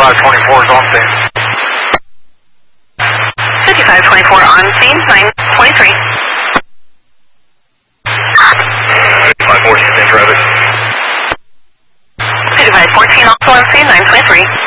5524 is on scene. 5524 on scene, 923. 5514 in traffic. 5514 also on scene, 923.